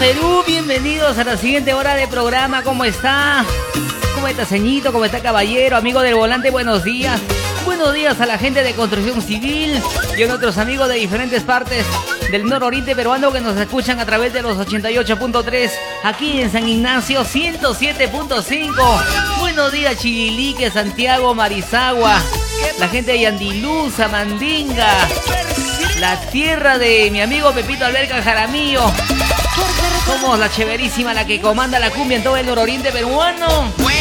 Perú, bienvenidos a la siguiente hora de programa. ¿Cómo está? ¿Cómo está, ceñito? ¿Cómo está, caballero? Amigo del volante, buenos días. Buenos días a la gente de Construcción Civil y a nuestros amigos de diferentes partes del nororiente peruano que nos escuchan a través de los 88.3 aquí en San Ignacio 107.5. Buenos días, Chilique, Santiago, Marizagua, la gente de Yandiluza, Mandinga, la tierra de mi amigo Pepito Alberca Jaramillo. Somos la chéverísima, la que comanda la cumbia en todo el nororiente peruano.